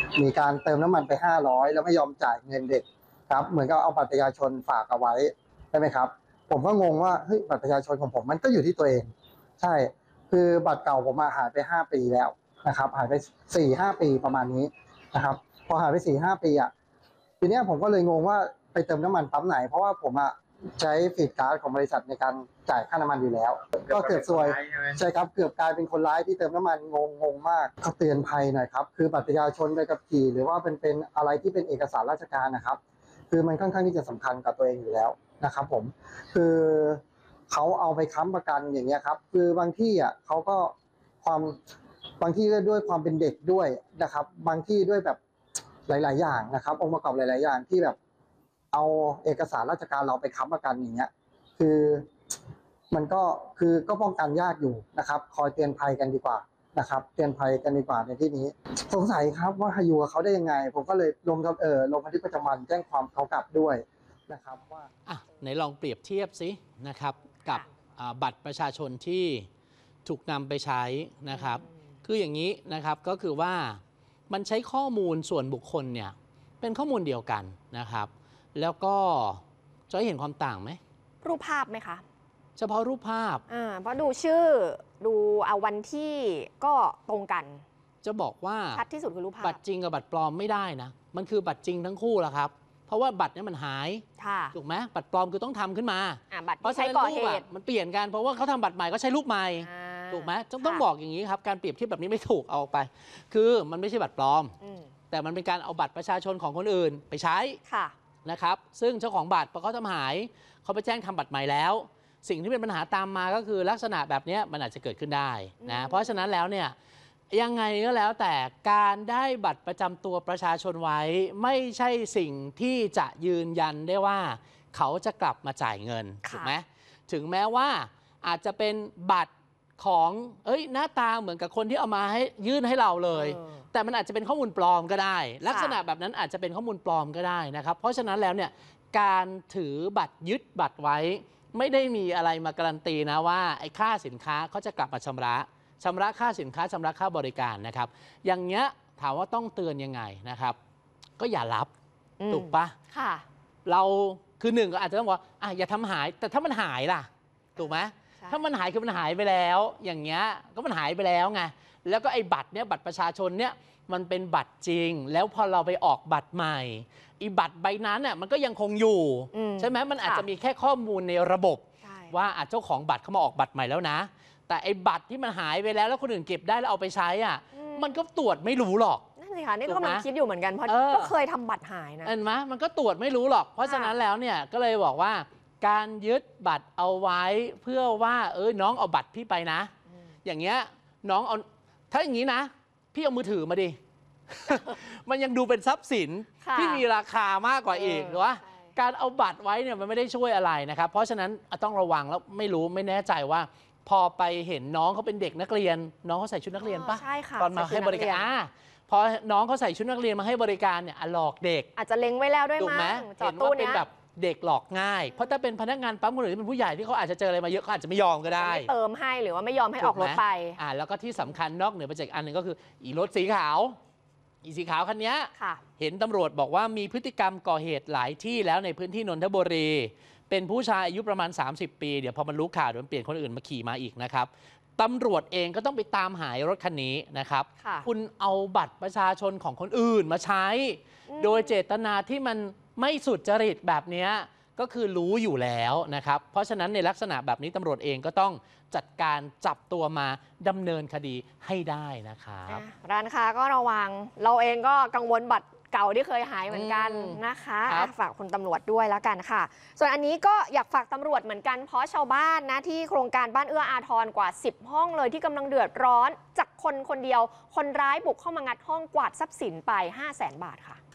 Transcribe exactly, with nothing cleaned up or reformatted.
มีการเติมน้ำมันไปห้าร้อยแล้วไม่ยอมจ่ายเงินเด็กครับเหมือนกับเอาบัตรประชาชนฝากเอาไว้ใช่ไหมครับผมก็งงว่าเฮ้ยบัตรประชาชนของผมมันก็อยู่ที่ตัวเองใช่คือบัตรเก่าผมมาหายไปห้าปีแล้วนะครับหายไปสี่ห้าปีประมาณนี้นะครับพอหายไปสี่ห้าปีอ่ะทีนี้ผมก็เลยงงว่าไปเติมน้ำมันปั๊มไหนเพราะว่าผมอ่ะใช้ฟีดการ์ดของบริษัทในการจ่ายค่าน้ำมันอยู่แล้วก็เกือบซวยใช่ครับเกือบกลายเป็นคนร้ายที่เติมน้ำมันงงงงมากเขาเตือนภัยหน่อยครับคือบัตรประชาชนใบขับขี่หรือว่าเป็นเป็นอะไรที่เป็นเอกสารราชการนะครับคือมันค่อนข้างที่จะสำคัญกับตัวเองอยู่แล้วนะครับผมคือเขาเอาไปค้ำประกันอย่างเงี้ยครับคือบางที่อ่ะเขาก็ความบางที่ด้วยความเป็นเด็กด้วยนะครับบางที่ด้วยแบบหลายๆอย่างนะครับองค์ประกอบหลายๆอย่างที่แบบเอาเอกสารราชการเราไปค้ำประกันอย่างเงี้ยคือมันก็คือก็ป้องกันยากอยู่นะครับคอยเตือนภัยกันดีกว่านะครับเตือนภัยกันดีกว่าในที่นี้สงสัยครับว่าอยู่กับเขาได้ยังไงผมก็เลยลงเออลงบันทึกประจำวันแจ้งความเขากลับด้วยนะครับว่าอ่ะไหนลองเปรียบเทียบสินะครับกับบัตรประชาชนที่ถูกนำไปใช้นะครับคืออย่างนี้นะครับก็คือว่ามันใช้ข้อมูลส่วนบุคคลเนี่ยเป็นข้อมูลเดียวกันนะครับแล้วก็จะเห็นความต่างไหมรูปภาพไหมคะเฉพาะรูปภาพอ่าเพราะดูชื่อดูเอาวันที่ก็ตรงกันจะบอกว่าชัดที่สุดคือรูปภาพบัตรจริงกับบัตรปลอมไม่ได้นะมันคือบัตรจริงทั้งคู่แหละครับเพราะว่าบัตรนี้มันหายถูกไหมบัตรปลอมคือต้องทำขึ้นมาเพราะใช้ก่อเหตุมันเปลี่ยนกันเพราะว่าเขาทำบัตรใหม่ก็ใช้รูปใหม่ถูกไหมต้องต้องบอกอย่างนี้ครับการเปรียบเทียบแบบนี้ไม่ถูกเอาออกไปคือมันไม่ใช่บัตรปลอมแต่มันเป็นการเอาบัตรประชาชนของคนอื่นไปใช้นะครับซึ่งเจ้าของบัตรพอเขาทำหายเขาไปแจ้งทำบัตรใหม่แล้วสิ่งที่เป็นปัญหาตามมาก็คือลักษณะแบบนี้มันอาจจะเกิดขึ้นได้นะเพราะฉะนั้นแล้วเนี่ยยังไงก็แล้วแต่การได้บัตรประจำตัวประชาชนไว้ไม่ใช่สิ่งที่จะยืนยันได้ว่าเขาจะกลับมาจ่ายเงินถูกไหมถึงแม้ว่าอาจจะเป็นบัตรของเอ้ยหน้าตาเหมือนกับคนที่เอามาให้ยื่นให้เราเลยแต่มันอาจจะเป็นข้อมูลปลอมก็ได้ลักษณะแบบนั้นอาจจะเป็นข้อมูลปลอมก็ได้นะครับเพราะฉะนั้นแล้วเนี่ยการถือบัตรยึดบัตรไว้ไม่ได้มีอะไรมาการันตีนะว่าไอ้ค่าสินค้าเขาจะกลับมาชำระชำระค่าสินค้าชำระค่าบริการนะครับอย่างเงี้ยถามว่าต้องเตือนยังไงนะครับก็อย่ารับถูกปะค่ะเราคือหนึ่งก็อาจจะต้องบอกอ่ะอย่าทำหายแต่ถ้ามันหายล่ะถูกไหมถ้ามันหายคือมันหายไปแล้วอย่างเงี้ยก็มันหายไปแล้วไงแล้วก็ไอ้บัตรเนี้ยบัตรประชาชนเนี้ยมันเป็นบัตรจริงแล้วพอเราไปออกบัตรใหม่อีบัตรใบนั้นน่ะมันก็ยังคงอยู่ใช่ไหมมันอาจจะมีแค่ข้อมูลในระบบว่าเจ้าของบัตรเขามาออกบัตรใหม่แล้วนะแต่ไอ้บัตรที่มันหายไปแล้วแล้วคนอื่นเก็บได้แล้วเอาไปใช้อ่ะมันก็ตรวจไม่รู้หรอกนั่นสิคะนี่ก็กำลังคิดอยู่เหมือนกันเพราะก็เคยทำบัตรหายนะเห็นไหมมันก็ตรวจไม่รู้หรอกเพราะฉะนั้นแล้วเนี่ยก็เลยบอกว่าการยึดบัตรเอาไว้เพื่อว่าเออน้องเอาบัตรพี่ไปนะอย่างเงี้ยน้องเอาถ้าอย่างนี้นะพี่เอามือถือมาดิ มันยังดูเป็นทรัพย์สินที่มีราคามากกว่าอีกหรือว่าการเอาบัตรไว้เนี่ยมันไม่ได้ช่วยอะไรนะครับเพราะฉะนั้นต้องระวังแล้วไม่รู้ไม่แน่ใจว่าพอไปเห็นน้องเขาเป็นเด็กนักเรียนน้องเขาใส่ชุดนักเรียนปะตอนมาให้บริการพอน้องเขาใส่ชุดนักเรียนมาให้บริการเนี่ยหลอกเด็กอาจจะเล็งไว้แล้วด้วยมั้งเห็นว่าเป็นแบบเด็กหลอกง่ายเพราะถ้าเป็นพนักงานปั๊มคนอื่นที่เป็นผู้ใหญ่ที่เขาอาจจะเจออะไรมาเยอะเขาอาจจะไม่ยอมก็ได้ไม่เติมให้หรือว่าไม่ยอมให้ออกรถไปอ่าแล้วก็ที่สำคัญนอกเหนือไปจากอันหนึ่งก็คืออีรถสีขาวอีสีขาวคันนี้เห็นตำรวจบอกว่ามีพฤติกรรมก่อเหตุหลายที่แล้วในพื้นที่นนทบุรีเป็นผู้ชายอายุประมาณสามสิบปีเดี๋ยวพอมันรู้ข่าวเดี๋ยวมันเปลี่ยนคนอื่นมาขี่มาอีกนะครับตำรวจเองก็ต้องไปตามหารถคันนี้นะครับคุณเอาบัตรประชาชนของคนอื่นมาใช้โดยเจตนาที่มันไม่สุจริตแบบนี้ก็คือรู้อยู่แล้วนะครับเพราะฉะนั้นในลักษณะแบบนี้ตำรวจเองก็ต้องจัดการจับตัวมาดำเนินคดีให้ได้นะครับร้านค้าก็ระวังเราเองก็กังวลบัตรเก่าที่เคยหายเหมือนกันนะคะฝากคุณตำรวจด้วยแล้วกันค่ะส่วนอันนี้ก็อยากฝากตำรวจเหมือนกันเพราะชาวบ้านนะที่โครงการบ้านเอื้ออาทรกว่าสิบห้องเลยที่กำลังเดือดร้อนจากคนคนเดียวคนร้ายบุกเข้ามางัดห้องกวาดทรัพย์สินไป ห้าแสน บาทค่ะ